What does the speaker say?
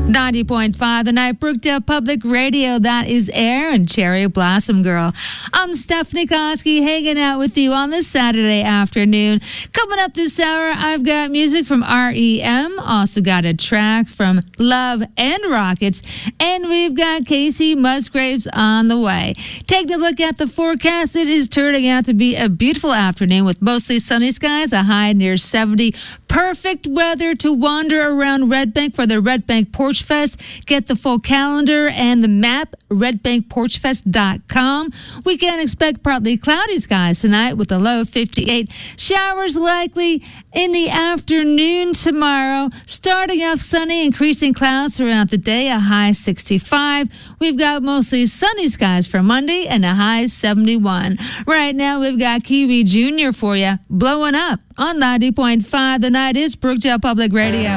90.5 The Night, Brookdale Public Radio. That is Air and Cherry Blossom Girl. I'm Stephanie Koski, hanging out with you on this Saturday afternoon. Coming up this hour, I've got music from REM. Also got a track from Love and Rockets. And we've got Casey Musgraves on the way. Taking a look at the forecast, it is turning out to be a beautiful afternoon with mostly sunny skies, a high near 70. Perfect weather to wander around Red Bank for the Red Bank Porch Fest. Get the full calendar and the map, redbankporchfest.com. We can expect partly cloudy skies tonight with a low of 58. Showers likely in the afternoon tomorrow. Starting off sunny, increasing clouds throughout the day, a high 65. We've got mostly sunny skies for Monday and a high 71. Right now, we've got Kiwi Jr. for you, blowing up on 90.5. The Night is Brookdale Public Radio.